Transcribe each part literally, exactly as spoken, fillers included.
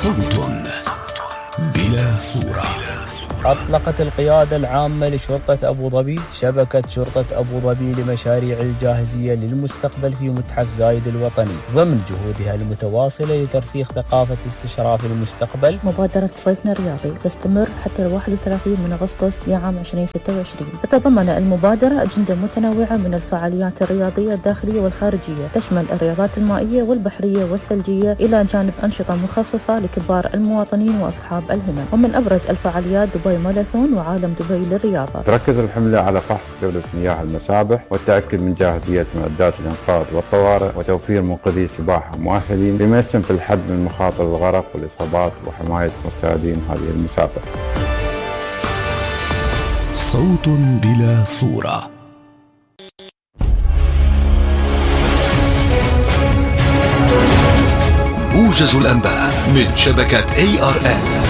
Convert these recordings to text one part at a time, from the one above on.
صوت بلا صورة. أطلقت القيادة العامة لشرطة أبو ظبي شبكة شرطة أبو ظبي لمشاريع الجاهزية للمستقبل في متحف زايد الوطني ضمن جهودها المتواصلة لترسيخ ثقافة استشراف المستقبل. مبادرة صيفنا الرياضي تستمر حتى الواحد وثلاثين من أغسطس لعام ألفين وستة وعشرين. تتضمن المبادرة أجندة متنوعة من الفعاليات الرياضية الداخلية والخارجية، تشمل الرياضات المائية والبحرية والثلجية إلى جانب أنشطة مخصصة لكبار المواطنين وأصحاب الهمم. ومن أبرز الفعاليات دبي ماراثون وعالم دبي للرياضة. تركز الحملة على فحص جودة مياه المسابح والتأكد من جاهزية معدات الإنقاذ والطوارئ وتوفير منقذي سباحة مؤهلين بما يسهم في الحد من مخاطر الغرق والإصابات وحماية مرتادين هذه المسابح. صوت بلا صورة. موجز الأنباء من شبكة إيه آر إل.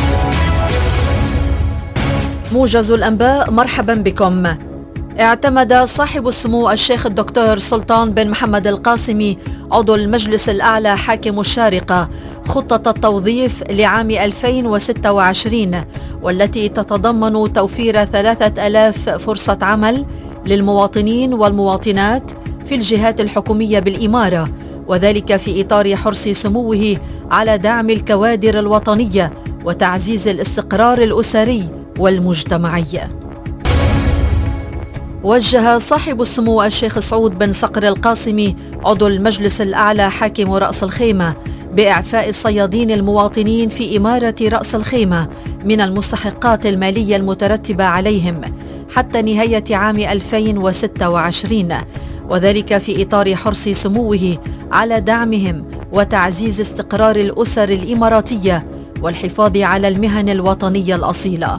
موجز الأنباء، مرحبا بكم. اعتمد صاحب السمو الشيخ الدكتور سلطان بن محمد القاسمي عضو المجلس الأعلى حاكم الشارقة خطة التوظيف لعام ألفين وستة وعشرين، والتي تتضمن توفير ثلاثة آلاف فرصة عمل للمواطنين والمواطنات في الجهات الحكومية بالإمارة، وذلك في إطار حرص سموه على دعم الكوادر الوطنية وتعزيز الاستقرار الأسري والمجتمعي. وجه صاحب السمو الشيخ سعود بن صقر القاسمي عضو المجلس الأعلى حاكم رأس الخيمة بإعفاء الصيادين المواطنين في إمارة رأس الخيمة من المستحقات المالية المترتبة عليهم حتى نهاية عام ألفين وستة وعشرين، وذلك في إطار حرص سموه على دعمهم وتعزيز استقرار الأسر الإماراتية والحفاظ على المهن الوطنية الأصيلة.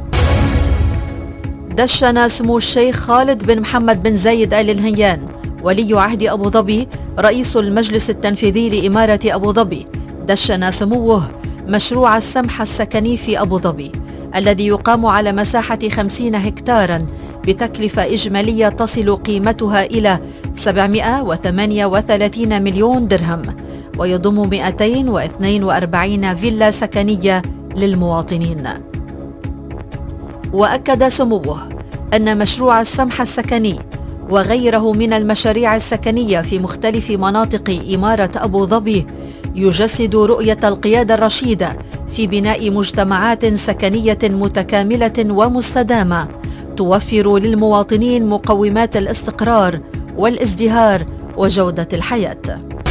دشن سمو الشيخ خالد بن محمد بن زايد آل نهيان ولي عهد أبو ظبي رئيس المجلس التنفيذي لإمارة أبو ظبي، دشن سموه مشروع السمح السكني في أبو ظبي الذي يقام على مساحة خمسين هكتاراً بتكلفة إجمالية تصل قيمتها إلى سبعمائة وثمانية وثلاثين مليون درهم، ويضم مئتين واثنين وأربعين فيلا سكنية للمواطنين. وأكد سموه أن مشروع السمح السكني وغيره من المشاريع السكنية في مختلف مناطق إمارة أبو ظبي يجسد رؤية القيادة الرشيدة في بناء مجتمعات سكنية متكاملة ومستدامة توفر للمواطنين مقومات الاستقرار والازدهار وجودة الحياة.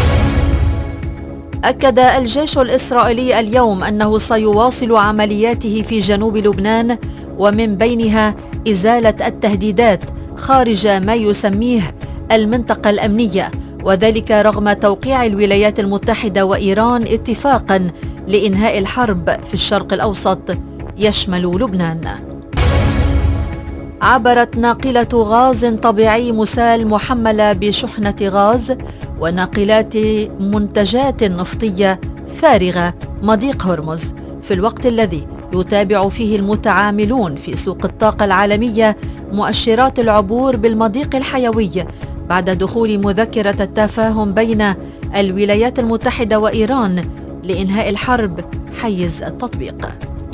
أكد الجيش الإسرائيلي اليوم أنه سيواصل عملياته في جنوب لبنان، ومن بينها إزالة التهديدات خارج ما يسميه المنطقة الأمنية، وذلك رغم توقيع الولايات المتحدة وإيران اتفاقاً لإنهاء الحرب في الشرق الأوسط يشمل لبنان. عبرت ناقلة غاز طبيعي مسال محملة بشحنة غاز وناقلات منتجات نفطية فارغة مضيق هرمز في الوقت الذي يتابع فيه المتعاملون في سوق الطاقة العالمية مؤشرات العبور بالمضيق الحيوي بعد دخول مذكرة التفاهم بين الولايات المتحدة وإيران لإنهاء الحرب حيز التطبيق.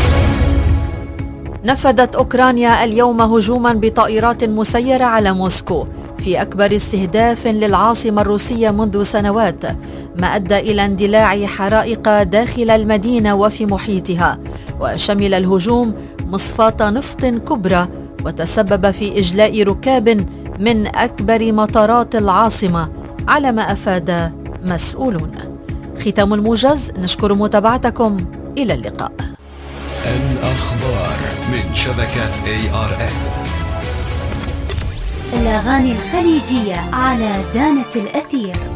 نفذت أوكرانيا اليوم هجوما بطائرات مسيرة على موسكو في أكبر استهداف للعاصمة الروسية منذ سنوات، ما أدى إلى اندلاع حرائق داخل المدينة وفي محيطها، وشمل الهجوم مصفاة نفط كبرى وتسبب في إجلاء ركاب من أكبر مطارات العاصمة على ما أفاد مسؤولون. ختام الموجز، نشكر متابعتكم، إلى اللقاء. الأخبار من شبكة إيه آر إل. الأغاني الخليجية على دانة الأثير.